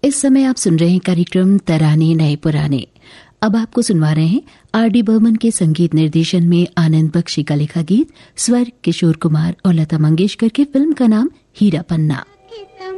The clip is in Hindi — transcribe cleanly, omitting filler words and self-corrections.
इस समय आप सुन रहे हैं कार्यक्रम तराने नए पुराने। अब आपको सुनवा रहे हैं आर.डी. बर्मन के संगीत निर्देशन में आनंद बख्शी का लिखा गीत, स्वर किशोर कुमार और लता मंगेशकर की। फिल्म का नाम हीरा पन्ना।